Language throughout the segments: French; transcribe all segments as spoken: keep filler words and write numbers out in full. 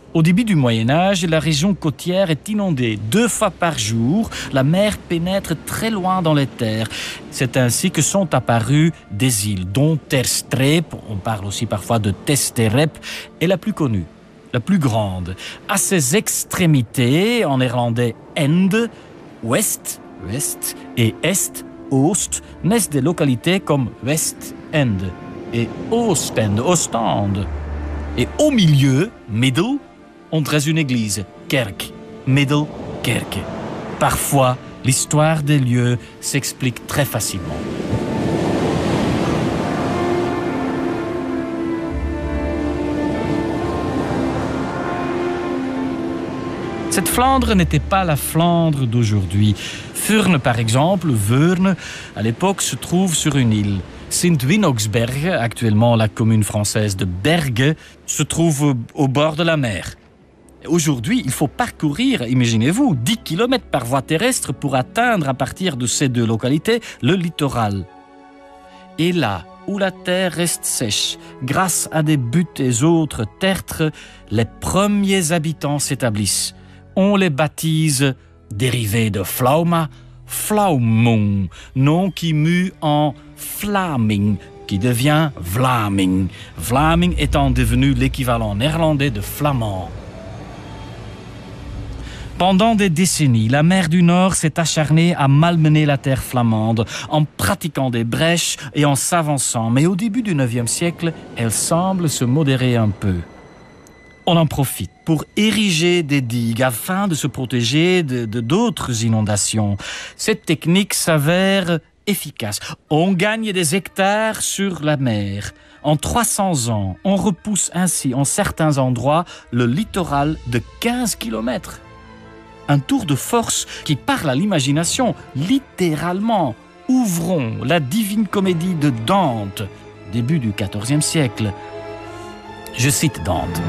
Au début du Moyen-Âge, la région côtière est inondée deux fois par jour. La mer pénètre très loin dans les terres. C'est ainsi que sont apparues des îles, dont Terstreep, on parle aussi parfois de Testerep, est la plus connue, la plus grande. À ses extrémités, en néerlandais end, ouest, ouest et est, oost, naissent des localités comme West-End et Oostend, Ostende. Et au milieu, middle, on dresse une église, kerk, middle, kerk. Parfois, l'histoire des lieux s'explique très facilement. Cette Flandre n'était pas la Flandre d'aujourd'hui. Furne, par exemple, Veurne, à l'époque, se trouve sur une île. Sint-Winoxberge, actuellement la commune française de Berge, se trouve au bord de la mer. Aujourd'hui, il faut parcourir, imaginez-vous, dix kilomètres par voie terrestre pour atteindre à partir de ces deux localités le littoral. Et là où la terre reste sèche, grâce à des buttes et autres tertres, les premiers habitants s'établissent. On les baptise, dérivés de Flauma, Flaumung, nom qui mue en Vlaming, qui devient Vlaming, Vlaming étant devenu l'équivalent néerlandais de flamand. Pendant des décennies, la mer du Nord s'est acharnée à malmener la terre flamande en pratiquant des brèches et en s'avançant. Mais au début du neuvième siècle, elle semble se modérer un peu. On en profite pour ériger des digues afin de se protéger de, de d'autres inondations. Cette technique s'avère efficace. On gagne des hectares sur la mer. En trois cents ans, on repousse ainsi en certains endroits le littoral de quinze kilomètres. Un tour de force qui parle à l'imagination, littéralement. Ouvrons la divine comédie de Dante, début du quatorzième siècle. Je cite Dante.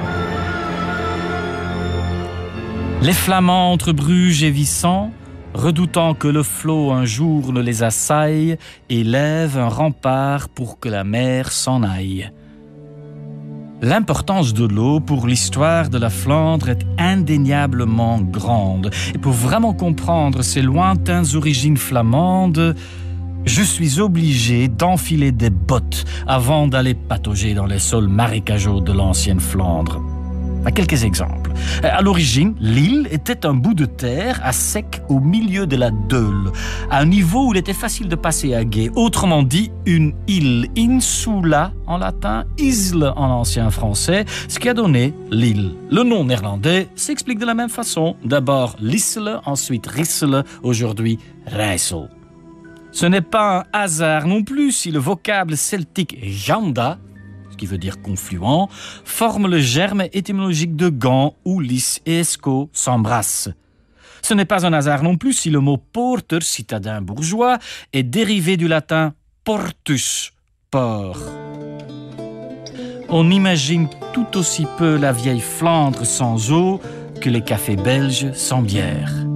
Les Flamands entre Bruges et Wissant, redoutant que le flot un jour ne les assaille, élèvent un rempart pour que la mer s'en aille. L'importance de l'eau pour l'histoire de la Flandre est indéniablement grande. Et pour vraiment comprendre ces lointaines origines flamandes, je suis obligé d'enfiler des bottes avant d'aller patauger dans les sols marécageux de l'ancienne Flandre. À quelques exemples. À l'origine, l'île était un bout de terre à sec au milieu de la Deule, à un niveau où il était facile de passer à gué. Autrement dit, une île, insula en latin, isle en ancien français, ce qui a donné l'île. Le nom néerlandais s'explique de la même façon. D'abord l'Issel, ensuite Rissel, aujourd'hui Rijssel. Ce n'est pas un hasard non plus si le vocable celtique Ganda, qui veut dire confluent, forme le germe étymologique de Gand où lys et esco s'embrassent. Ce n'est pas un hasard non plus si le mot porter, citadin bourgeois, est dérivé du latin portus, port. On imagine tout aussi peu la vieille Flandre sans eau que les cafés belges sans bière.